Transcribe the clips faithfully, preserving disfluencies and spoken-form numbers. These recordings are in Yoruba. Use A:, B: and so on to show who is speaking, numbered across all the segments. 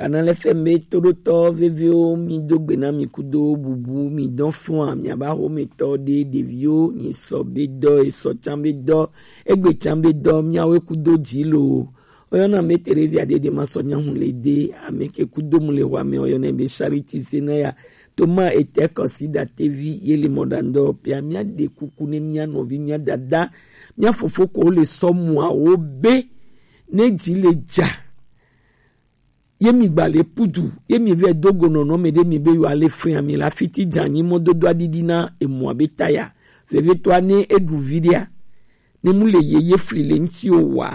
A: Canal F M todo to vevio mi dogbe na mi kudo bubu mi don fun mi aba ho mi to de devio ni so be do e so chambe do egbe chambe do mi awe kudo jilo oyo na me Teresa ade de masonya hun le de ameke kudo mu le wa me oyo na be charity sina ya toma ete consider T V yele modando pia mi ade kuku ne mi anovi mi dada mi afofo ko le so mu a obe ne jile ja yemi gbale pudu yemi ve dogo nono me de mi be yo ale free ami la fiti jani mododo adidina e mo abetaya veve to ane edu vidia ne mu le yeye frile nti o wa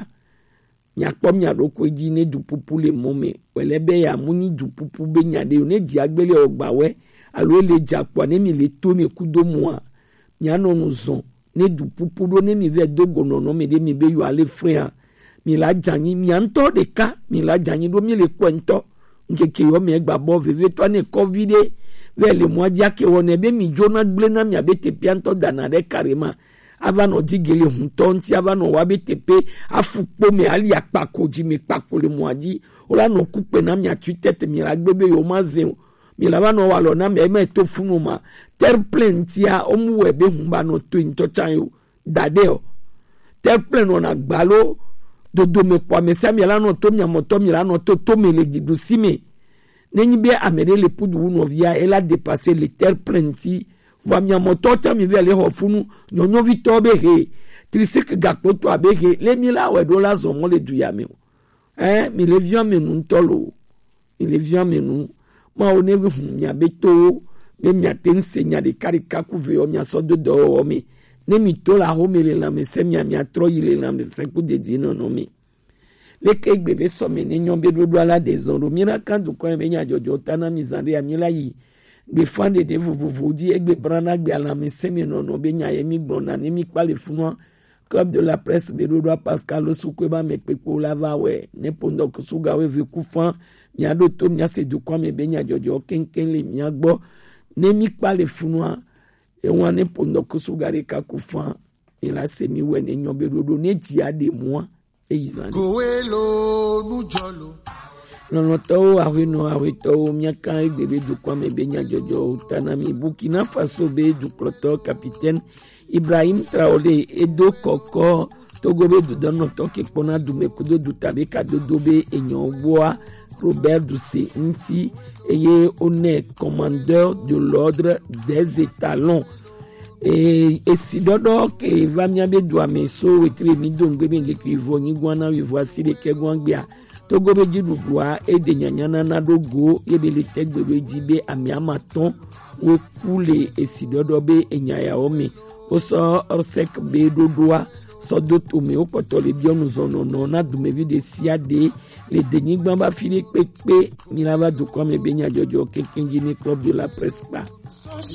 A: nya kpom nya roko eji ne du pupu le mome wele be ya muni du pupu be nya de ne di agbele ogbawe alo le japo ne mi le to me kudo mo nya no nuzon ne du pupu do ne mi ve dogo nono me de mi be yo ale free mi la jani mi anto de ka mi la jani do mi le kwento nke ke yo mi egba bo veve to ne covid ve le mo dia ke wona be mi jona gble na mi abete pianto dana de karema ava no digele hunto nti ava no wa bete pe afupo mi ali apako ji mi pako le mo adi ola no kupe na mi atu tete mi la gbebe yo mazen mi la va no wa lo na mi e to funu ma ter plenty a omu we be humba no to into chan yo dadeo ter plen ona gbalo dodo me kwa me sami la no to mi amoto mi la no to to me le gidu sime nenyi be amere le pudu unu via elle a dépassé les terres plenty va mi amoto ta mi ve le hofunu nyonyo vito be he trisik gakpo to abe he le mi la we do la zo mo le du ya me eh mi le vian me nu tolo mi le vian me nu ma o ne wi mi abeto me mi atensenya de karika ku ve o mi aso dodo o mi ne mi to la home le la me se mi ami atro ile la me se ku de di no no mi le ke gbebe so me ne nyon be do do ala de zon ro mi na kan du ko me nya jojo tana mi zande ami la yi be fande de vovovo di egbe brana gbe ala me se mi no no be nya ye mi gbona ni mi pale funu club de la presse be do do Pascal Osukwe ba me pepo la va we ne pondo ko suga we ve ku fan mi ado to mi ase du ko me be nya jojo kenken le mi agbo ne mi pale funu e won ne pondo kusugare ka kufa ila semi we ne nyobe dodo ne ti ade mo e izan goelo nu jolo no no to awino awito miaka igbebe du kwa me benya jojo tanami Burkina Faso be du kloto capitaine Ibrahim Traoré edo koko togobe du dono toke pona du mekudo du tabeka dodobe enyon boa Robert Doucet Nti et on est commandeur de l'ordre des étalons et et si dodo que va miabe do ameso ekre mi dongbe be ngeki voni gwana wi voici de ke gwangbia togo be jidu bua e de nyanyana na dogo e be le tegbe be jibe amiamaton we kule e si dodo be enyaya omi o so orsek be dodoa so doto me o potole bi onu zono no na du me vi de siade le denyi gbamba fili pepe mi la va du ko me benya jojo kekenji ni club de la presse pa